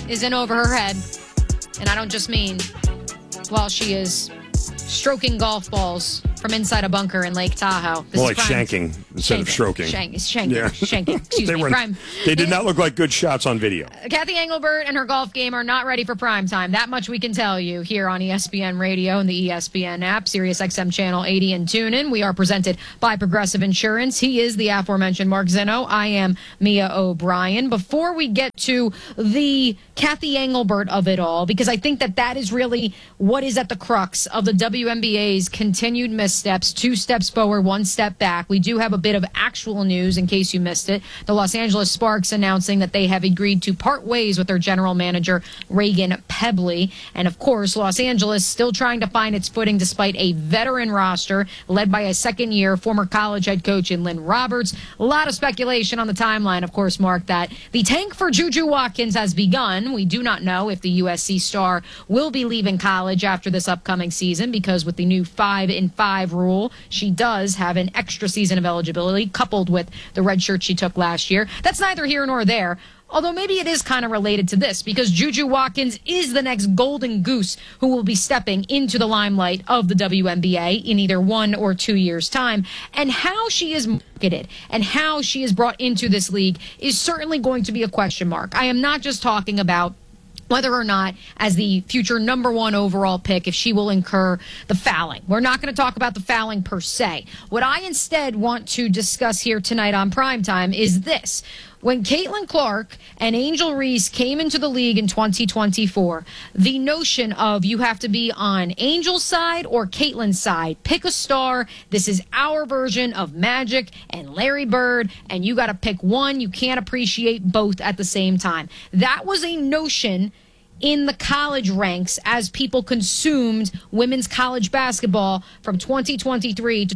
is in over her head. And I don't just mean while she is stroking golf balls from inside a bunker in Lake Tahoe. More like shanking instead of stroking. Shanking. Excuse me. Prime. They did not look like good shots on video. Kathy Engelbert and her golf game are not ready for prime time. That much we can tell you here on ESPN Radio and the ESPN app, Sirius XM Channel 80 and TuneIn. We are presented by Progressive Insurance. He is the aforementioned Mark Zinno. I am Mia O'Brien. Before we get to the Kathy Engelbert of it all, because I think that is really what is at the crux of the WNBA's continued missteps, 2 steps forward, 1 step back. We do have a bit of actual news in case you missed it. The Los Angeles Sparks announcing that they have agreed to part ways with their general manager, Reagan Pebley. And of course, Los Angeles still trying to find its footing despite a veteran roster led by a second-year former college head coach in Lynn Roberts. A lot of speculation on the timeline, of course, Mark, that the tank for Juju Watkins has begun. We do not know if the USC star will be leaving college after this upcoming season because with the new 5-in-5 rule, she does have an extra season of eligibility coupled with the red shirt she took last year. That's neither here nor there. Although maybe it is kind of related to this because Juju Watkins is the next golden goose who will be stepping into the limelight of the WNBA in either 1 or 2 years' time. And how she is marketed and how she is brought into this league is certainly going to be a question mark. I am not just talking about whether or not, as the future number 1 overall pick, if she will incur the fouling. We're not going to talk about the fouling per se. What I instead want to discuss here tonight on Primetime is this. When Caitlin Clark and Angel Reese came into the league in 2024, the notion of you have to be on Angel's side or Caitlin's side, pick a star, this is our version of Magic and Larry Bird, and you got to pick one, you can't appreciate both at the same time. That was a notion in the college ranks as people consumed women's college basketball from 2023 to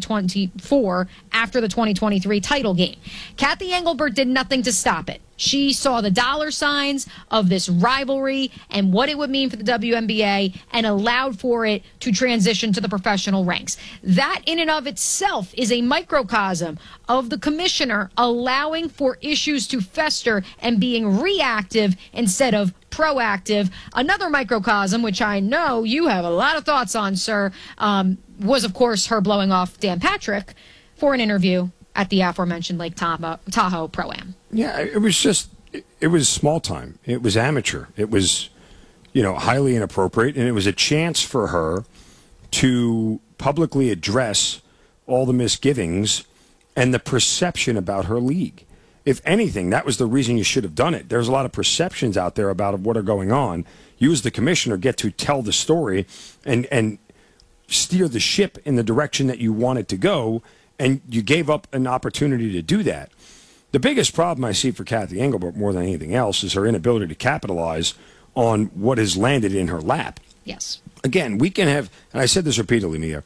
2024 after the 2023 title game. Kathy Engelbert did nothing to stop it. She saw the dollar signs of this rivalry and what it would mean for the WNBA and allowed for it to transition to the professional ranks. That in and of itself is a microcosm of the commissioner allowing for issues to fester and being reactive instead of proactive. Another microcosm, which I know you have a lot of thoughts on, sir, was, of course, her blowing off Dan Patrick for an interview at the aforementioned Lake Tahoe Pro-Am. Yeah, it was small time. It was amateur. It was, highly inappropriate, and it was a chance for her to publicly address all the misgivings and the perception about her league. If anything, that was the reason you should have done it. There's a lot of perceptions out there about what are going on. You as the commissioner get to tell the story and steer the ship in the direction that you want it to go, and you gave up an opportunity to do that. The biggest problem I see for Kathy Engelbert more than anything else is her inability to capitalize on what has landed in her lap. Yes. Again, we can have, and I said this repeatedly, Mia,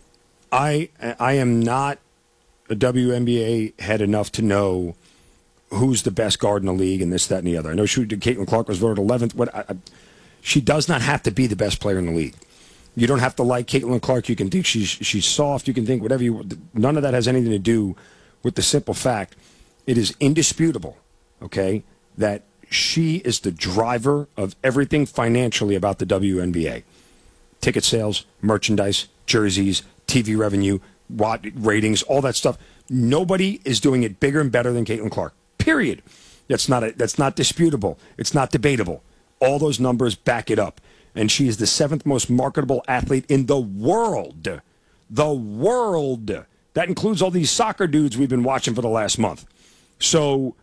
I am not a WNBA head enough to know who's the best guard in the league and this, that, and the other. I know Caitlin Clark was voted 11th. She does not have to be the best player in the league. You don't have to like Caitlin Clark. You can think she's soft. You can think whatever you want. None of that has anything to do with the simple fact. It is indisputable, okay, that she is the driver of everything financially about the WNBA. Ticket sales, merchandise, jerseys, TV revenue, ratings, all that stuff. Nobody is doing it bigger and better than Caitlin Clark. Period. That's not disputable. It's not debatable. All those numbers back it up. And she is the 7th most marketable athlete in the world. The world. That includes all these soccer dudes we've been watching for the last month. So,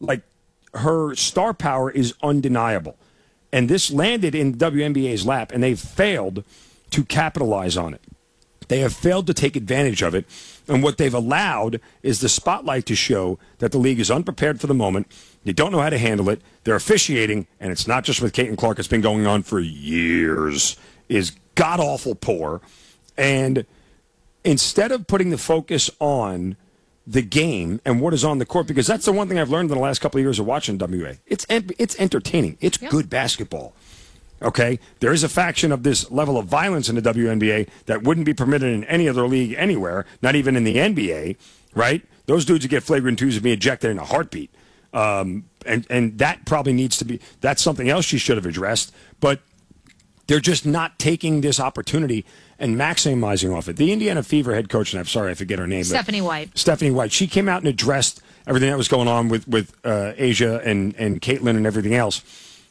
her star power is undeniable. And this landed in WNBA's lap, and they've failed to capitalize on it. They have failed to take advantage of it. And what they've allowed is the spotlight to show that the league is unprepared for the moment. They don't know how to handle it. They're officiating, and it's not just with Caitlin Clark. It's been going on for years, is god-awful poor. And instead of putting the focus on the game and what is on the court, because that's the one thing I've learned in the last couple of years of watching WA. It's entertaining. It's good basketball. Okay? There is a faction of this level of violence in the WNBA that wouldn't be permitted in any other league anywhere, not even in the NBA, right? Those dudes who get flagrant twos would be ejected in a heartbeat. And that probably needs to be, that's something else she should have addressed. But they're just not taking this opportunity and maximizing off it. The Indiana Fever head coach, and I'm sorry I forget her name. Stephanie White. Stephanie White. She came out and addressed everything that was going on with Asia and Caitlin and everything else.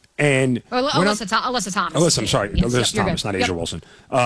And Alyssa Thomas. Alyssa, I'm sorry. Yes, Alyssa Thomas, not Asia Yep. Wilson.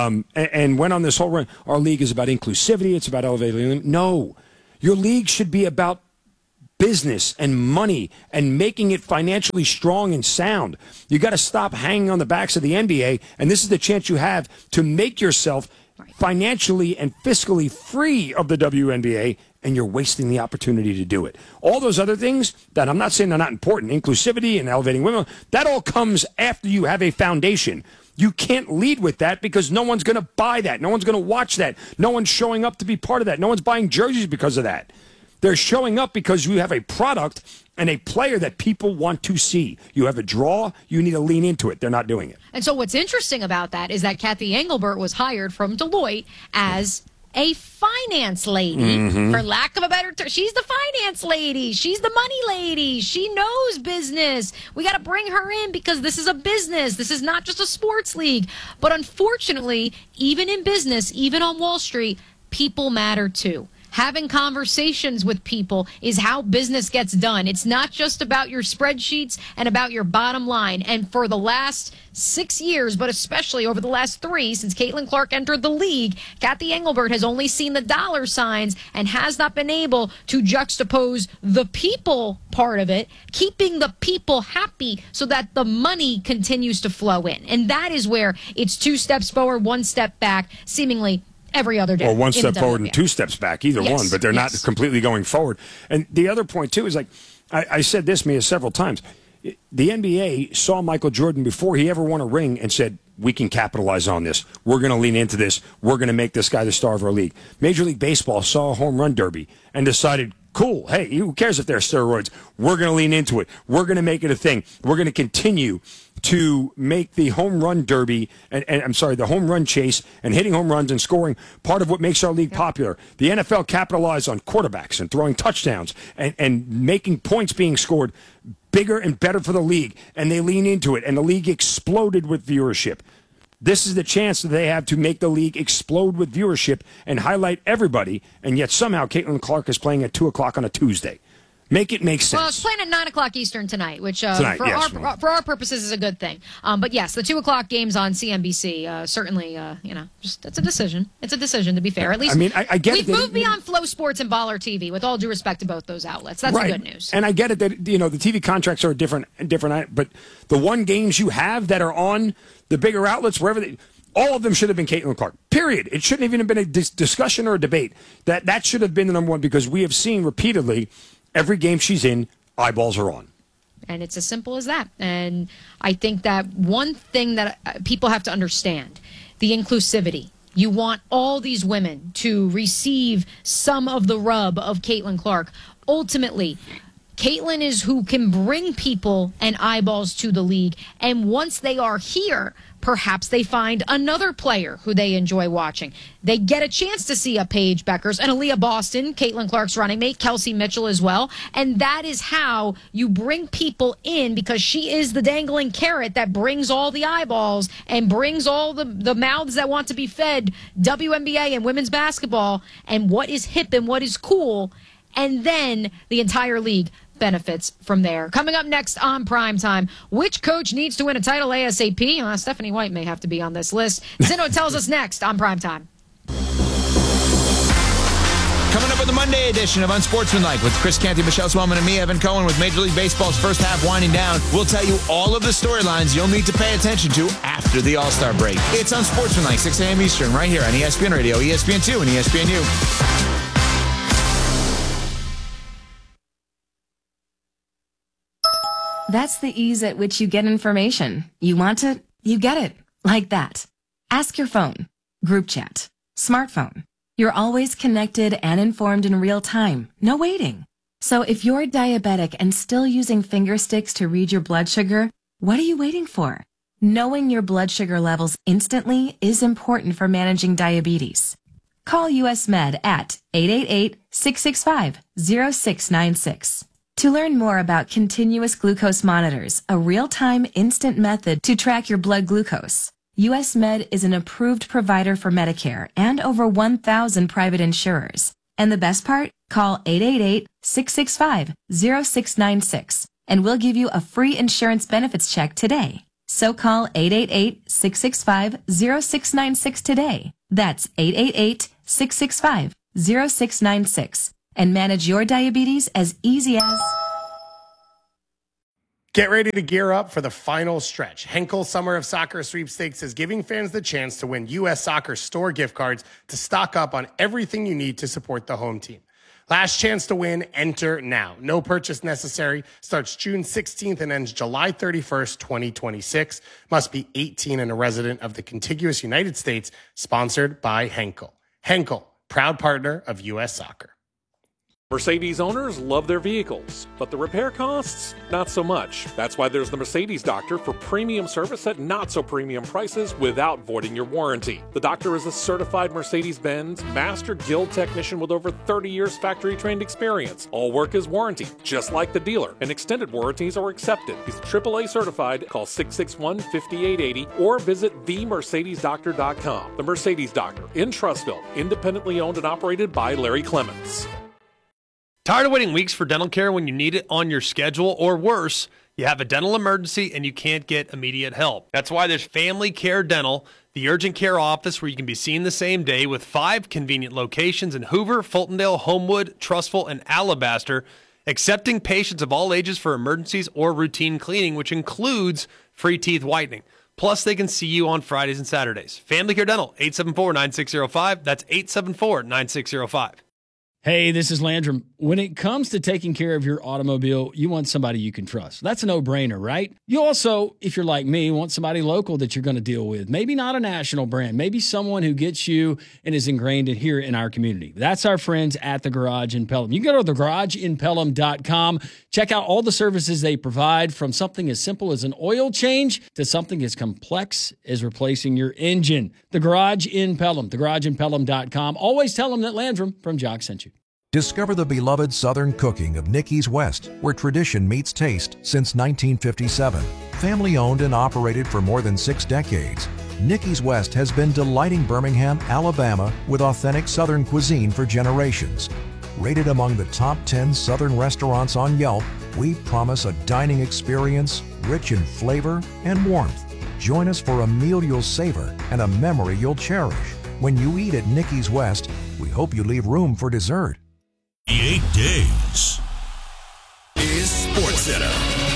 And went on this whole run. Our league is about inclusivity. It's about elevating. No. Your league should be about business and money and making it financially strong and sound. You got to stop hanging on the backs of the NBA, and this is the chance you have to make yourself financially and fiscally free of the WNBA, and you're wasting the opportunity to do it. All those other things that I'm not saying they're not important, inclusivity and elevating women, that all comes after you have a foundation. You can't lead with that because no one's going to buy that. No one's going to watch that. No one's showing up to be part of that. No one's buying jerseys because of that. They're showing up because you have a product and a player that people want to see. You have a draw. You need to lean into it. They're not doing it. And so what's interesting about that is that Kathy Engelbert was hired from Deloitte as a finance lady, for lack of a better term. She's the finance lady. She's the money lady. She knows business. We got to bring her in because this is a business. This is not just a sports league. But unfortunately, even in business, even on Wall Street, people matter too. Having conversations with people is how business gets done. It's not just about your spreadsheets and about your bottom line. And for the last 6 years, but especially over the last 3, since Caitlin Clark entered the league, Kathy Engelbert has only seen the dollar signs and has not been able to juxtapose the people part of it, keeping the people happy so that the money continues to flow in. And that is where it's 2 steps forward, 1 step back, seemingly every other day. Or 1 step forward and 2 steps back, either one, but they're not completely going forward. And the other point, too, is like, I said this, Mia, several times. The NBA saw Michael Jordan before he ever won a ring and said, we can capitalize on this. We're going to lean into this. We're going to make this guy the star of our league. Major League Baseball saw a home run derby and decided, cool, hey, who cares if they're steroids? We're going to lean into it. We're going to make it a thing. We're going to continue to make the home run derby the home run chase and hitting home runs and scoring part of what makes our league popular. The NFL capitalized on quarterbacks and throwing touchdowns and making points being scored bigger and better for the league, and they lean into it, and the league exploded with viewership. This is the chance that they have to make the league explode with viewership and highlight everybody, and yet somehow Caitlin Clark is playing at 2 o'clock on a Tuesday. Make it make sense. Well, it's playing at 9 o'clock Eastern tonight, which for our purposes is a good thing. But yes, the 2 o'clock games on CNBC certainly, it's a decision. It's a decision, to be fair. At least I get we've moved beyond Flow Sports and Baller TV, with all due respect to both those outlets. That's right. the good news. And I get it that the TV contracts are different, but the one games you have that are on the bigger outlets, all of them should have been Caitlin Clark. Period. It shouldn't even have been a discussion or a debate. That should have been the number one, because we have seen repeatedly every game she's in, eyeballs are on. And it's as simple as that. And I think that one thing that people have to understand, the inclusivity. You want all these women to receive some of the rub of Caitlin Clark. Ultimately, Caitlin is who can bring people and eyeballs to the league. And once they are here, perhaps they find another player who they enjoy watching. They get a chance to see a Paige Beckers and Aaliyah Boston, Caitlin Clark's running mate, Kelsey Mitchell as well. And that is how you bring people in, because she is the dangling carrot that brings all the eyeballs and brings all the mouths that want to be fed WNBA and women's basketball and what is hip and what is cool. And then the entire league benefits from there. Coming up next on Primetime, which coach needs to win a title ASAP? Stephanie White may have to be on this list. Zinno tells us next on Primetime. Coming up with the Monday edition of Unsportsmanlike with Chris Canty, Michelle Swellman, and me, Evan Cohen, with Major League Baseball's first half winding down. We'll tell you all of the storylines you'll need to pay attention to after the All-Star break. It's Unsportsmanlike, 6 a.m. Eastern, right here on ESPN Radio, ESPN2, and ESPNU. That's the ease at which you get information. You want it, you get it. Like that. Ask your phone. Group chat. Smartphone. You're always connected and informed in real time. No waiting. So if you're diabetic and still using finger sticks to read your blood sugar, what are you waiting for? Knowing your blood sugar levels instantly is important for managing diabetes. Call US Med at 888-665-0696. To learn more about continuous glucose monitors, a real-time instant method to track your blood glucose, US Med is an approved provider for Medicare and over 1,000 private insurers. And the best part? Call 888-665-0696 and we'll give you a free insurance benefits check today. So call 888-665-0696 today. That's 888-665-0696 and manage your diabetes as easy as... Get ready to gear up for the final stretch. Henkel Summer of Soccer Sweepstakes is giving fans the chance to win U.S. Soccer store gift cards to stock up on everything you need to support the home team. Last chance to win, enter now. No purchase necessary. Starts June 16th and ends July 31st, 2026. Must be 18 and a resident of the contiguous United States. Sponsored by Henkel. Henkel, proud partner of U.S. Soccer. Mercedes owners love their vehicles, but the repair costs, not so much. That's why there's the Mercedes Doctor for premium service at not so premium prices without voiding your warranty. The Doctor is a certified Mercedes-Benz Master Guild technician with over 30 years factory trained experience. All work is warranted, just like the dealer, and extended warranties are accepted. He's AAA certified. Call 661-5880 or visit themercedesdoctor.com. The Mercedes Doctor in Trussville, independently owned and operated by Larry Clements. Tired of waiting weeks for dental care when you need it on your schedule, or worse, you have a dental emergency and you can't get immediate help? That's why there's Family Care Dental, the urgent care office where you can be seen the same day with 5 convenient locations in Hoover, Fultondale, Homewood, Trussville, and Alabaster, accepting patients of all ages for emergencies or routine cleaning, which includes free teeth whitening. Plus, they can see you on Fridays and Saturdays. Family Care Dental, 874-9605. That's 874-9605. Hey, this is Landrum. When it comes to taking care of your automobile, you want somebody you can trust. That's a no-brainer, right? You also, if you're like me, want somebody local that you're going to deal with. Maybe not a national brand. Maybe someone who gets you and is ingrained in here in our community. That's our friends at The Garage in Pelham. You can go to thegarageinpelham.com. Check out all the services they provide, from something as simple as an oil change to something as complex as replacing your engine. The Garage in Pelham, thegarageinpelham.com. Always tell them that Landrum from Jock sent you. Discover the beloved Southern cooking of Nicky's West, where tradition meets taste since 1957. Family owned and operated for more than 6 decades, Nicky's West has been delighting Birmingham, Alabama with authentic Southern cuisine for generations. Rated among the top 10 Southern restaurants on Yelp, we promise a dining experience rich in flavor and warmth. Join us for a meal you'll savor and a memory you'll cherish. When you eat at Nicky's West, we hope you leave room for dessert. 8 days is SportsCenter.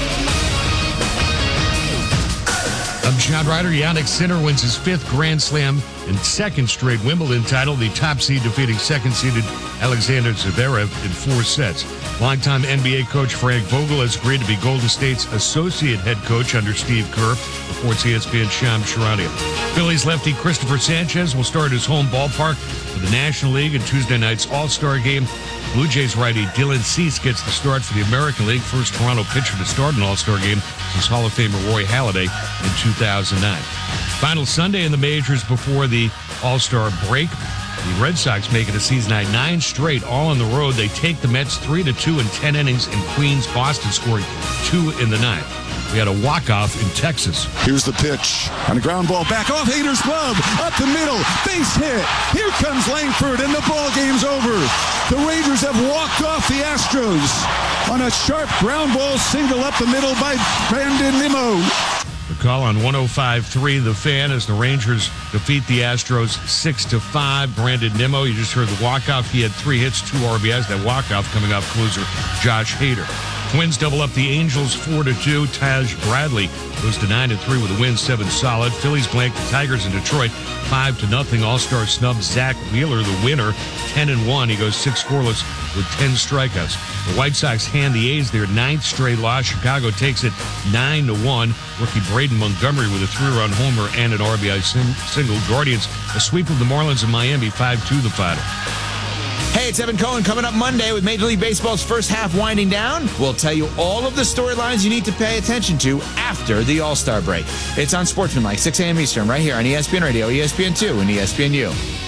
I'm John Ryder. Jannik Sinner wins his 5th Grand Slam and 2nd straight Wimbledon title. The top seed defeating 2nd-seeded Alexander Zverev in 4 sets. Longtime NBA coach Frank Vogel has agreed to be Golden State's associate head coach under Steve Kerr, reports ESPN's Shams Charania. Phillies lefty Christopher Sanchez will start his home ballpark for the National League in Tuesday night's All-Star Game. Blue Jays righty Dylan Cease gets the start for the American League, first Toronto pitcher to start an All-Star game since Hall of Famer Roy Halladay in 2009. Final Sunday in the majors before the All-Star break. The Red Sox make it a season-high 9 straight, all on the road. They take the Mets 3-2 in 10 innings in Queens. Boston scoring 2 in the 9th. We had a walk-off in Texas. Here's the pitch. On a ground ball back off Hader's glove. Up the middle. Base hit. Here comes Langford, and the ball game's over. The Rangers have walked off the Astros on a sharp ground ball single up the middle by Brandon Nimmo. The call on 105.3 The Fan as the Rangers defeat the Astros 6-5. Brandon Nimmo, you just heard the walk-off. He had 3 hits, 2 RBIs. That walk-off coming off closer Josh Hader. Twins double up the Angels 4-2. Taj Bradley goes to 9-3 with a win, 7 solid. Phillies blank the Tigers in Detroit 5-0. All-Star snub Zach Wheeler, the winner, 10-1. He goes 6 scoreless with 10 strikeouts. The White Sox hand the A's their 9th straight loss. Chicago takes it 9-1. Rookie Braden Montgomery with a 3-run homer and an RBI single. Guardians a sweep of the Marlins in Miami 5-2 the final. Hey, it's Evan Cohen coming up Monday with Major League Baseball's first half winding down. We'll tell you all of the storylines you need to pay attention to after the All-Star break. It's on Sportsmanlike, 6 a.m. Eastern, right here on ESPN Radio, ESPN2, and ESPNU.